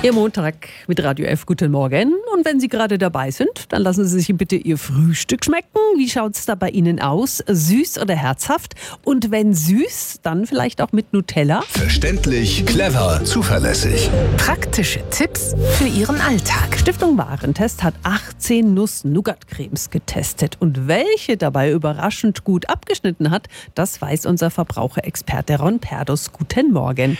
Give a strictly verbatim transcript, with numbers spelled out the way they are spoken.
Ihr Montag mit Radio F. Guten Morgen. Und wenn Sie gerade dabei sind, dann lassen Sie sich bitte Ihr Frühstück schmecken. Wie schaut es da bei Ihnen aus? Süß oder herzhaft? Und wenn süß, dann vielleicht auch mit Nutella? Verständlich, clever, zuverlässig. Praktische Tipps für Ihren Alltag. Stiftung Warentest hat achtzehn Nuss-Nougat-Cremes getestet. Und welche dabei überraschend gut abgeschnitten hat, das weiß unser Verbraucherexperte Ron Perdus. Guten Morgen.